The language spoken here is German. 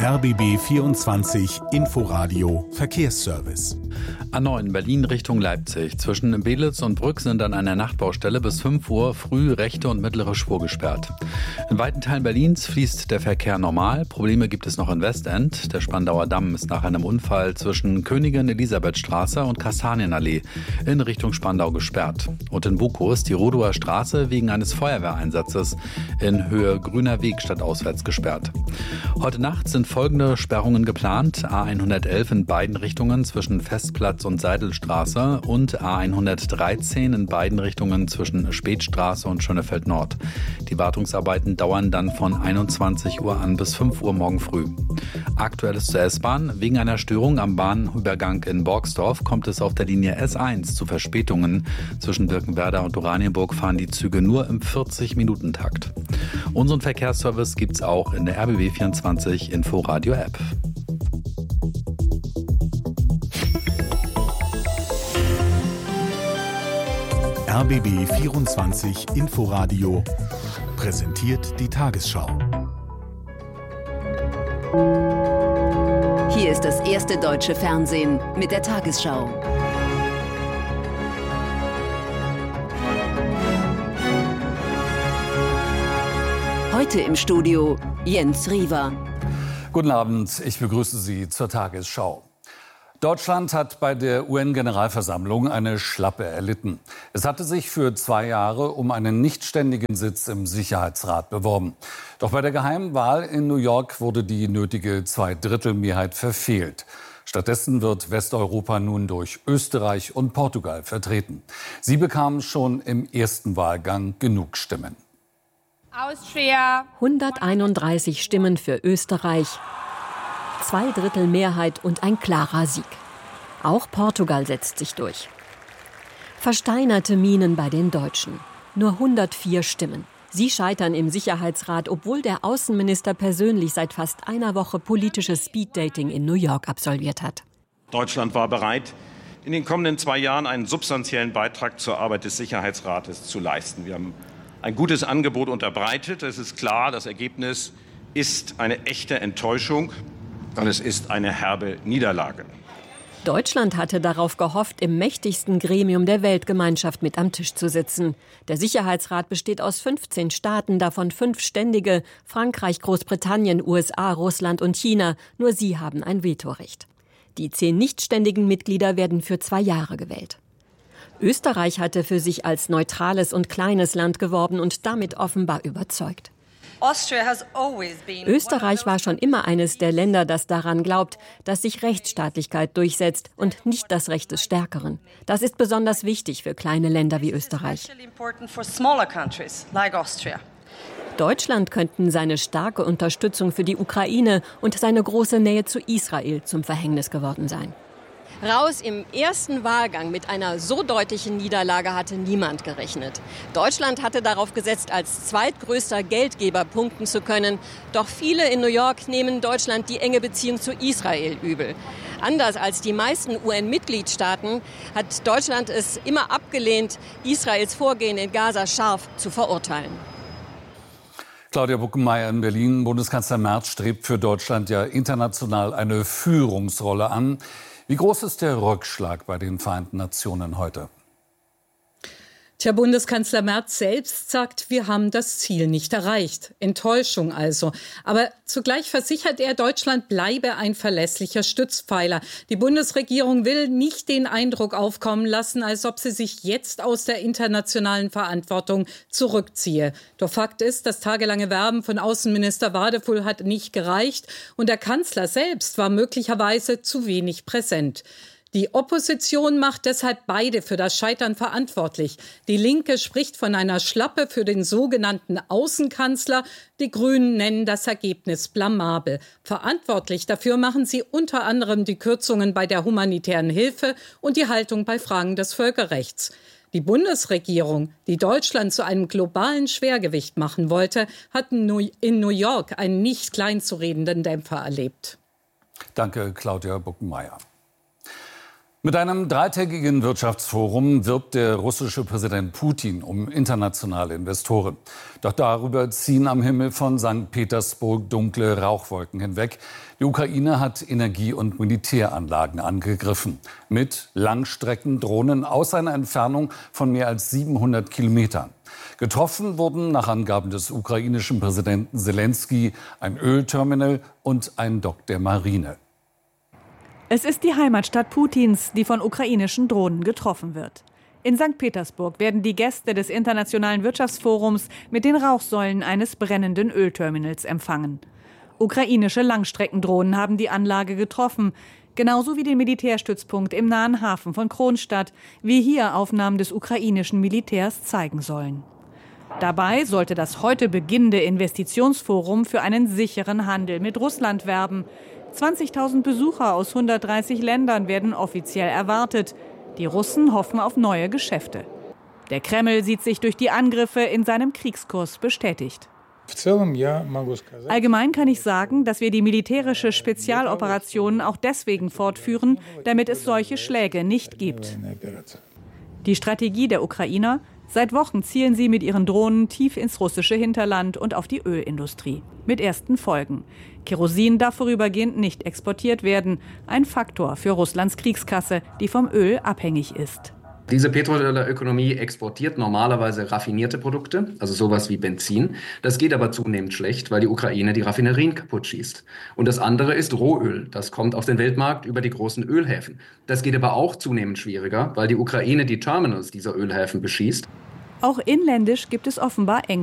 RBB 24 Inforadio Verkehrsservice. A9 Berlin Richtung Leipzig. Zwischen Belitz und Brück sind an einer Nachtbaustelle bis 5 Uhr früh rechte und mittlere Spur gesperrt. In weiten Teilen Berlins fließt der Verkehr normal. Probleme gibt es noch in Westend. Der Spandauer Damm ist nach einem Unfall zwischen Königin-Elisabeth-Straße und Kastanienallee in Richtung Spandau gesperrt. Und in Bukow ist die Rudower Straße wegen eines Feuerwehreinsatzes in Höhe Grüner Weg stadtauswärts gesperrt. Heute Nacht sind folgende Sperrungen geplant. A111 in beiden Richtungen zwischen Festplatz und Seidelstraße und A113 in beiden Richtungen zwischen Spätstraße und Schönefeld Nord. Die Wartungsarbeiten dauern dann von 21 Uhr an bis 5 Uhr morgen früh. Aktuell ist zur S-Bahn. Wegen einer Störung am Bahnübergang in Borgsdorf kommt es auf der Linie S1 zu Verspätungen. Zwischen Birkenwerder und Oranienburg fahren die Züge nur im 40-Minuten-Takt. Unseren Verkehrsservice gibt's auch in der RBB 24 Inforadio App. RBB 24 Inforadio präsentiert die Tagesschau. Hier ist das erste deutsche Fernsehen mit der Tagesschau. Heute im Studio Jens Riewer. Guten Abend, ich begrüße Sie zur Tagesschau. Deutschland hat bei der UN-Generalversammlung eine Schlappe erlitten. Es hatte sich für 2 Jahre um einen nichtständigen Sitz im Sicherheitsrat beworben. Doch bei der geheimen Wahl in New York wurde die nötige 2/3-Mehrheit verfehlt. Stattdessen wird Westeuropa nun durch Österreich und Portugal vertreten. Sie bekamen schon im ersten Wahlgang genug Stimmen. 131 Stimmen für Österreich, 2/3 Mehrheit und ein klarer Sieg. Auch Portugal setzt sich durch. Versteinerte Mienen bei den Deutschen. Nur 104 Stimmen. Sie scheitern im Sicherheitsrat, obwohl der Außenminister persönlich seit fast einer Woche politisches Speeddating in New York absolviert hat. Deutschland war bereit, in den kommenden 2 Jahren einen substanziellen Beitrag zur Arbeit des Sicherheitsrates zu leisten. Wir haben ein gutes Angebot unterbreitet. Es ist klar, das Ergebnis ist eine echte Enttäuschung und es ist eine herbe Niederlage. Deutschland hatte darauf gehofft, im mächtigsten Gremium der Weltgemeinschaft mit am Tisch zu sitzen. Der Sicherheitsrat besteht aus 15 Staaten, davon 5 ständige: Frankreich, Großbritannien, USA, Russland und China. Nur sie haben ein Vetorecht. Die 10 nichtständigen Mitglieder werden für 2 Jahre gewählt. Österreich hatte für sich als neutrales und kleines Land geworben und damit offenbar überzeugt. Österreich war schon immer eines der Länder, das daran glaubt, dass sich Rechtsstaatlichkeit durchsetzt und nicht das Recht des Stärkeren. Das ist besonders wichtig für kleine Länder wie Österreich. Deutschland könnten seine starke Unterstützung für die Ukraine und seine große Nähe zu Israel zum Verhängnis geworden sein. Raus im ersten Wahlgang mit einer so deutlichen Niederlage hatte niemand gerechnet. Deutschland hatte darauf gesetzt, als zweitgrößter Geldgeber punkten zu können. Doch viele in New York nehmen Deutschland die enge Beziehung zu Israel übel. Anders als die meisten UN-Mitgliedstaaten hat Deutschland es immer abgelehnt, Israels Vorgehen in Gaza scharf zu verurteilen. Claudia Buckenmeier in Berlin. Bundeskanzler Merz strebt für Deutschland ja international eine Führungsrolle an. Wie groß ist der Rückschlag bei den Vereinten Nationen heute? Bundeskanzler Merz selbst sagt, wir haben das Ziel nicht erreicht. Enttäuschung also. Aber zugleich versichert er, Deutschland bleibe ein verlässlicher Stützpfeiler. Die Bundesregierung will nicht den Eindruck aufkommen lassen, als ob sie sich jetzt aus der internationalen Verantwortung zurückziehe. Doch Fakt ist, das tagelange Werben von Außenminister Wadefull hat nicht gereicht und der Kanzler selbst war möglicherweise zu wenig präsent. Die Opposition macht deshalb beide für das Scheitern verantwortlich. Die Linke spricht von einer Schlappe für den sogenannten Außenkanzler. Die Grünen nennen das Ergebnis blamabel. Verantwortlich dafür machen sie unter anderem die Kürzungen bei der humanitären Hilfe und die Haltung bei Fragen des Völkerrechts. Die Bundesregierung, die Deutschland zu einem globalen Schwergewicht machen wollte, hat in New York einen nicht kleinzuredenden Dämpfer erlebt. Danke, Claudia Buckenmeier. Mit einem dreitägigen Wirtschaftsforum wirbt der russische Präsident Putin um internationale Investoren. Doch darüber ziehen am Himmel von St. Petersburg dunkle Rauchwolken hinweg. Die Ukraine hat Energie- und Militäranlagen angegriffen. Mit Langstreckendrohnen aus einer Entfernung von mehr als 700 Kilometern. Getroffen wurden nach Angaben des ukrainischen Präsidenten Selenskyj ein Ölterminal und ein Dock der Marine. Es ist die Heimatstadt Putins, die von ukrainischen Drohnen getroffen wird. In St. Petersburg werden die Gäste des Internationalen Wirtschaftsforums mit den Rauchsäulen eines brennenden Ölterminals empfangen. Ukrainische Langstreckendrohnen haben die Anlage getroffen, genauso wie den Militärstützpunkt im nahen Hafen von Kronstadt, wie hier Aufnahmen des ukrainischen Militärs zeigen sollen. Dabei sollte das heute beginnende Investitionsforum für einen sicheren Handel mit Russland werben. 20.000 Besucher aus 130 Ländern werden offiziell erwartet. Die Russen hoffen auf neue Geschäfte. Der Kreml sieht sich durch die Angriffe in seinem Kriegskurs bestätigt. Allgemein kann ich sagen, dass wir die militärische Spezialoperation auch deswegen fortführen, damit es solche Schläge nicht gibt. Die Strategie der Ukrainer: Seit Wochen zielen sie mit ihren Drohnen tief ins russische Hinterland und auf die Ölindustrie. Mit ersten Folgen. Kerosin darf vorübergehend nicht exportiert werden. Ein Faktor für Russlands Kriegskasse, die vom Öl abhängig ist. Diese Petrodollarökonomie exportiert normalerweise raffinierte Produkte, also sowas wie Benzin. Das geht aber zunehmend schlecht, weil die Ukraine die Raffinerien kaputt schießt. Und das andere ist Rohöl. Das kommt auf den Weltmarkt über die großen Ölhäfen. Das geht aber auch zunehmend schwieriger, weil die Ukraine die Terminals dieser Ölhäfen beschießt. Auch inländisch gibt es offenbar Engpässe.